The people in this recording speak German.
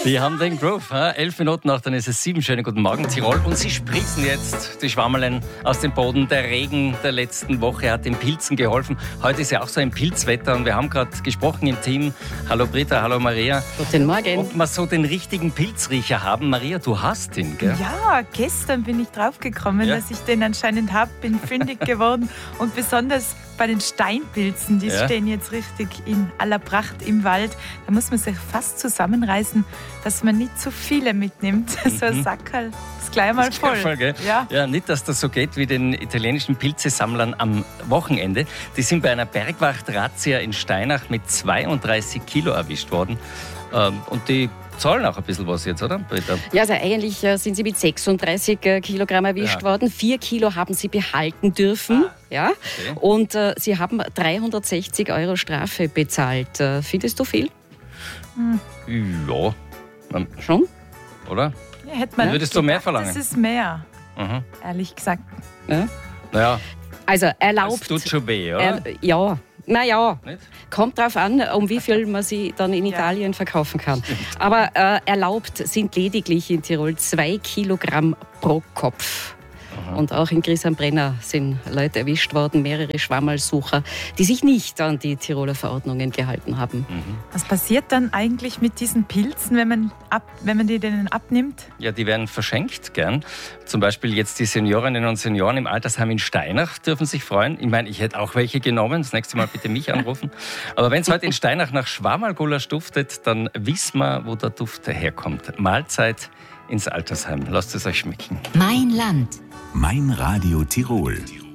Die haben den Groove. 11 Minuten nach, dann ist es 7. Schönen guten Morgen, Tirol. Und sie sprießen jetzt, die Schwammerlein, aus dem Boden. Der Regen der letzten Woche hat den Pilzen geholfen. Heute ist ja auch so ein Pilzwetter und wir haben gerade gesprochen im Team. Hallo Britta, hallo Maria. Guten Morgen. Ob wir so den richtigen Pilzriecher haben. Maria, du hast ihn, gell? Ja, gestern bin ich draufgekommen, dass ich den anscheinend habe. Bin fündig geworden und besonders bei den Steinpilzen, die stehen jetzt richtig in aller Pracht im Wald. Da muss man sich fast zusammenreißen, dass man nicht zu viele mitnimmt. So ein Sackerl ist gleich mal voll. Gell? Ja, nicht, dass das so geht wie den italienischen Pilzesammlern am Wochenende. Die sind bei einer Bergwacht-Razzia in Steinach mit 32 Kilo erwischt worden. Und die zahlen auch ein bisschen was jetzt, oder, Britta? Ja, also eigentlich sind sie mit 36 Kilogramm erwischt worden. 4 Kilo haben sie behalten dürfen. Ja? Okay. Und sie haben 360 € Strafe bezahlt. Findest du viel? Ja. Schon? Oder? Ja, hätte man würdest du mehr verlangen? Das ist mehr, ehrlich gesagt. Ja? Naja. Also erlaubt. Das tut schon weh, oder? Ja. Naja, nicht? Kommt darauf an, um wie viel man sie dann in Italien verkaufen kann. Aber erlaubt sind lediglich in Tirol 2 Kilogramm pro Kopf. Und auch in Griesheim-Brenner sind Leute erwischt worden, mehrere Schwammerlsucher, die sich nicht an die Tiroler Verordnungen gehalten haben. Was passiert dann eigentlich mit diesen Pilzen, wenn man die denen abnimmt? Ja, die werden verschenkt, gern. Zum Beispiel jetzt die Seniorinnen und Senioren im Altersheim in Steinach dürfen sich freuen. Ich meine, ich hätte auch welche genommen. Das nächste Mal bitte mich anrufen. Aber wenn es heute in Steinach nach Schwammerlgulasch duftet, dann wissen wir, wo der Duft herkommt. Mahlzeit ins Altersheim. Lasst es euch schmecken. Mein Land. Mein Radio Tirol.